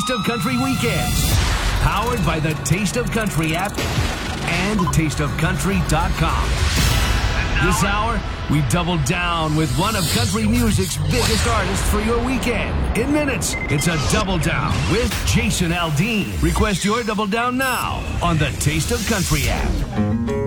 Taste of Country Weekends. Powered by the Taste of Country app and tasteofcountry.com. This hour, we double down with one of country music's biggest artists for your weekend. In minutes, it's a Double Down with Jason Aldean. Request your Double Down now on the Taste of Country app.